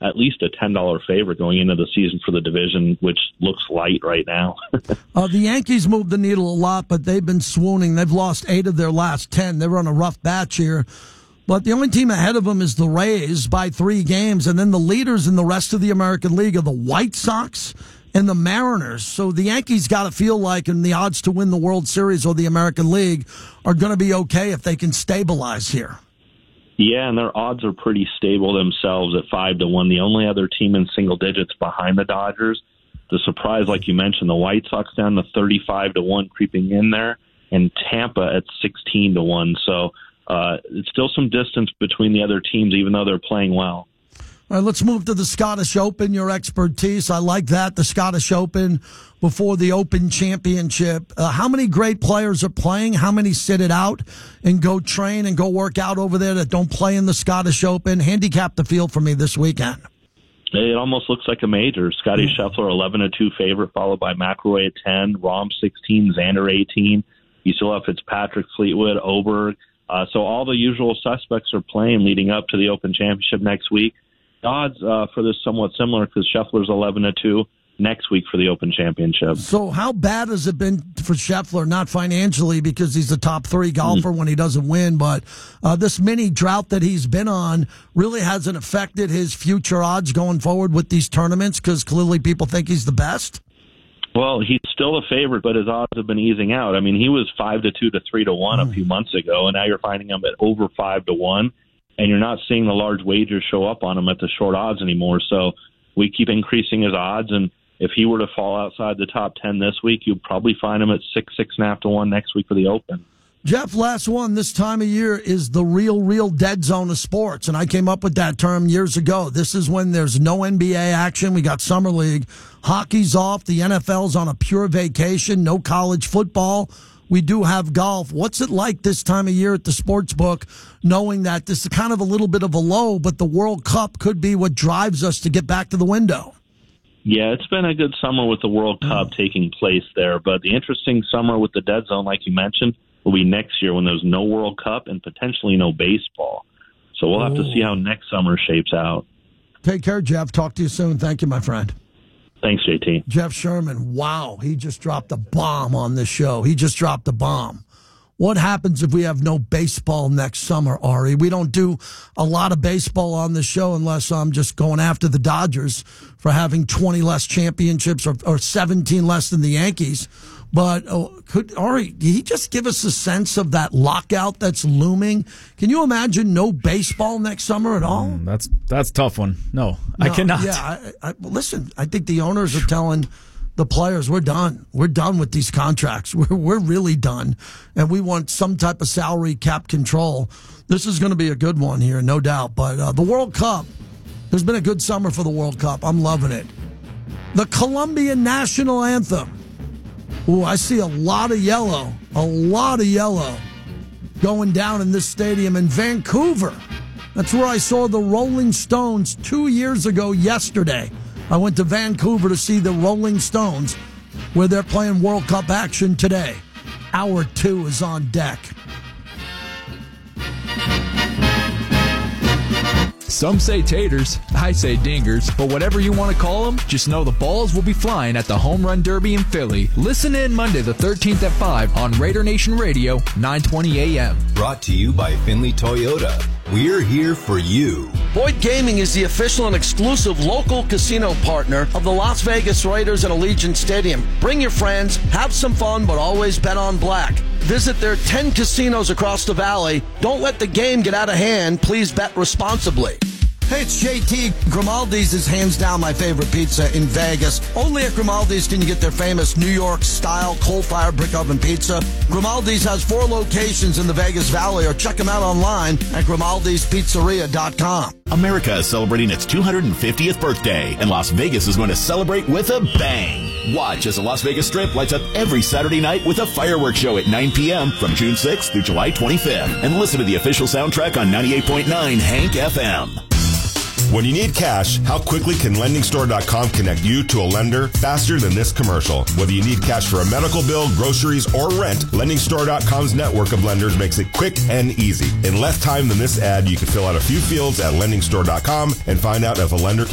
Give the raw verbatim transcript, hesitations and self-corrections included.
at least a ten dollar favorite going into the season for the division, which looks light right now. uh, the Yankees moved the needle a lot, but they've been swooning. They've lost eight of their last ten. They're on a rough batch here. But the only team ahead of them is the Rays by three games. And then the leaders in the rest of the American League are the White Sox and the Mariners. So the Yankees got to feel like, and the odds to win the World Series or the American League are going to be okay if they can stabilize here. Yeah, and their odds are pretty stable themselves at five to one. The only other team in single digits behind the Dodgers. The surprise, like you mentioned, the White Sox down to thirty-five to one creeping in there, and Tampa at sixteen to one. So uh, it's still some distance between the other teams, even though they're playing well. All right, let's move to the Scottish Open, your expertise. I like that, the Scottish Open before the Open Championship. Uh, how many great players are playing? How many sit it out and go train and go work out over there that don't play in the Scottish Open? Handicap the field for me this weekend. It almost looks like a major. Scottie mm. Scheffler, eleven to two favorite, followed by McIlroy at ten, Rahm sixteen, Xander eighteen. You still have Fitzpatrick, Fleetwood, Oberg. Uh, so all the usual suspects are playing leading up to the Open Championship next week. Odds uh, for this somewhat similar because Scheffler's eleven to two next week for the Open Championship. So how bad has it been for Scheffler? Not financially because he's a top three golfer mm. when he doesn't win, but uh, this mini drought that he's been on really hasn't affected his future odds going forward with these tournaments because clearly people think he's the best? Well, he's still a favorite, but his odds have been easing out. I mean, he was five to two to three to one mm. a few months ago, and now you're finding him at over five to one, and you're not seeing the large wagers show up on him at the short odds anymore. So we keep increasing his odds, and if he were to fall outside the top ten this week, you'd probably find him at six, six and a half to one next week for the Open. Jeff, last one this time of year is the real, real dead zone of sports, and I came up with that term years ago. This is when there's no N B A action. We got Summer League. Hockey's off. The N F L's on a pure vacation. No college football. We do have golf. What's it like this time of year at the sports book, knowing that this is kind of a little bit of a low, but the World Cup could be what drives us to get back to the window? Yeah, it's been a good summer with the World Cup mm. taking place there, but the interesting summer with the dead zone, like you mentioned, will be next year when there's no World Cup and potentially no baseball. So we'll have Ooh. to see how next summer shapes out. Take care, Jeff. Talk to you soon. Thank you, my friend. Thanks, J T. Jeff Sherman, wow, he just dropped a bomb on this show. He just dropped a bomb. What happens if we have no baseball next summer, Ari? We don't do a lot of baseball on the show unless I'm just going after the Dodgers for having twenty less championships or, or seventeen less than the Yankees. But oh, could Ari, did he just give us a sense of that lockout that's looming? Can you imagine no baseball next summer at all? Mm, that's that's a tough one. No, no I cannot. Yeah, I, I, listen, I think the owners are telling the players, we're done. We're done with these contracts. We're we're really done, and we want some type of salary cap control. This is going to be a good one here, no doubt. But uh, the World Cup, there's been a good summer for the World Cup. I'm loving it. The Colombian national anthem. Ooh, I see a lot of yellow, a lot of yellow going down in this stadium in Vancouver. That's where I saw the Rolling Stones two years ago yesterday. I went to Vancouver to see the Rolling Stones, where they're playing World Cup action today. Hour two is on deck. Some say taters, I say dingers, but whatever you want to call them, just know the balls will be flying at the Home Run Derby in Philly. Listen in Monday the thirteenth at five on Raider Nation Radio, nine twenty a.m. Brought to you by Finley Toyota. We're here for you. Boyd Gaming is the official and exclusive local casino partner of the Las Vegas Raiders at Allegiant Stadium. Bring your friends, have some fun, but always bet on black. Visit their ten casinos across the valley. Don't let the game get out of hand. Please bet responsibly. Hey, it's J T. Grimaldi's is hands down my favorite pizza in Vegas. Only at Grimaldi's can you get their famous New York-style coal-fired brick oven pizza. Grimaldi's has four locations in the Vegas Valley, or check them out online at grimaldis pizzeria dot com. America is celebrating its two hundred fiftieth birthday, and Las Vegas is going to celebrate with a bang. Watch as the Las Vegas Strip lights up every Saturday night with a fireworks show at nine p.m. from June sixth through July twenty-fifth. And listen to the official soundtrack on ninety-eight point nine Hank F M. When you need cash, how quickly can lending store dot com connect you to a lender faster than this commercial? Whether you need cash for a medical bill, groceries, or rent, lending store dot com's network of lenders makes it quick and easy. In less time than this ad, you can fill out a few fields at lending store dot com and find out if a lender can